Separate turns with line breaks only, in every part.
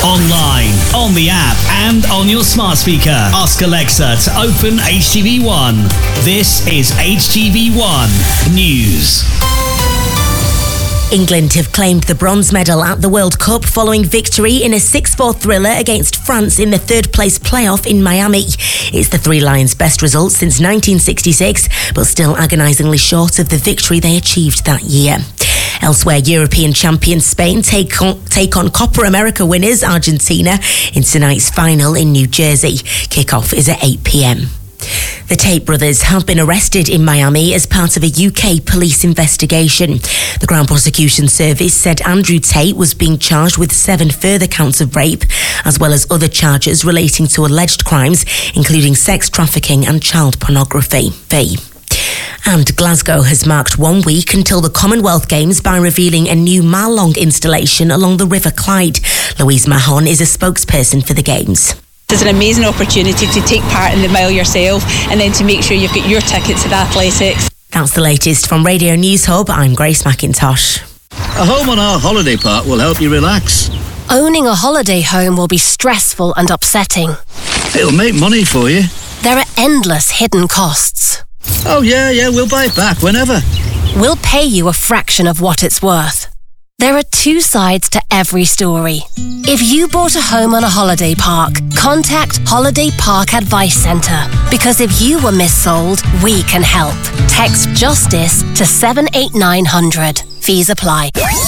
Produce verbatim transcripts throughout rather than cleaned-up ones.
Online, on the app, and on your smart speaker. Ask Alexa to open H T V one. This is H T V one News.
England have claimed the bronze medal at the World Cup following victory in a six four thriller against France in the third-place playoff in Miami. It's the Three Lions' best result since nineteen sixty-six, but still agonisingly short of the victory they achieved that year. Elsewhere, European champions Spain take on, take on Copa America winners Argentina in tonight's final in New Jersey. Kick-off is at eight p.m. The Tate brothers have been arrested in Miami as part of a U K police investigation. The Crown Prosecution Service said Andrew Tate was being charged with seven further counts of rape, as well as other charges relating to alleged crimes, including sex trafficking and child pornography. And Glasgow has marked one week until the Commonwealth Games by revealing a new mile-long installation along the River Clyde. Louise Mahon is a spokesperson for the Games.
It's an amazing opportunity to take part in the mile yourself and then to make sure you've got your tickets to the athletics.
That's the latest from Radio News Hub. I'm Grace McIntosh.
A home on our holiday park will help you relax.
Owning a holiday home will be stressful and upsetting.
It'll make money for you.
There are endless hidden costs.
Oh yeah, yeah, we'll buy it back whenever.
We'll pay you a fraction of what it's worth. There are two sides to every story. If you bought a home on a holiday park, contact Holiday Park Advice Centre. Because if you were missold, we can help. Text JUSTICE to seven eight nine hundred. Fees apply.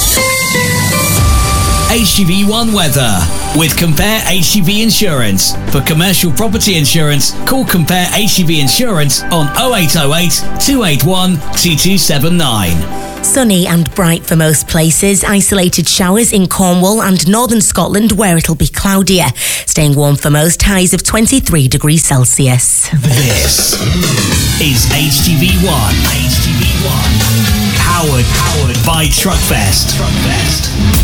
H T V one weather with Compare H T V Insurance. For commercial property insurance, call Compare H T V Insurance on oh eight oh eight, two eight one, two two seven nine.
Sunny and bright for most places. Isolated showers in Cornwall and northern Scotland where it'll be cloudier. Staying warm for most, highs of twenty-three degrees Celsius.
This is H T V one. H T V one. Powered, powered by Truckfest. Truckfest.